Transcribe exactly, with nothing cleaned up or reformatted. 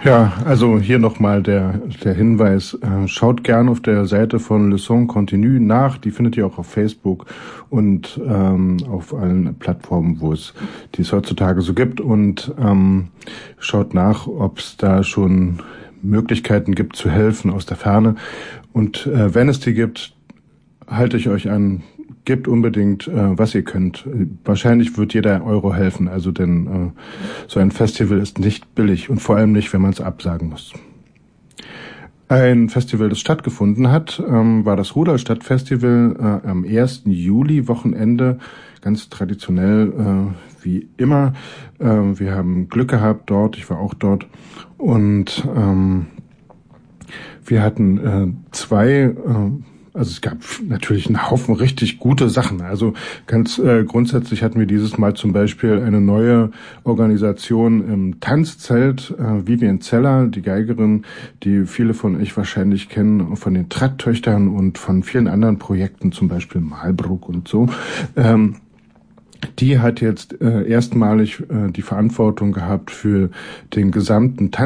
Ja, also hier nochmal der, der Hinweis, äh, schaut gern auf der Seite von Le Son Continu nach, die findet ihr auch auf Facebook und ähm, auf allen Plattformen, wo es die es heutzutage so gibt, und ähm, schaut nach, ob es da schon Möglichkeiten gibt zu helfen aus der Ferne, und äh, wenn es die gibt, halte ich euch an, gebt unbedingt, äh, was ihr könnt. Wahrscheinlich wird jeder Euro helfen, also denn äh, so ein Festival ist nicht billig und vor allem nicht, wenn man es absagen muss. Ein Festival, das stattgefunden hat, ähm, war das Rudolstadt-Festival äh, am ersten Juli-Wochenende, ganz traditionell äh, wie immer. Äh, wir haben Glück gehabt dort, ich war auch dort, und ähm, wir hatten äh, zwei äh, Also es gab natürlich einen Haufen richtig gute Sachen. Also ganz äh, grundsätzlich hatten wir dieses Mal zum Beispiel eine neue Organisation im Tanzzelt. Äh, Vivian Zeller, die Geigerin, die viele von euch wahrscheinlich kennen, von den Tratt-Töchtern und von vielen anderen Projekten, zum Beispiel Malbruck und so. Ähm, Die hat jetzt äh, erstmalig äh, die Verantwortung gehabt für den gesamten Tanz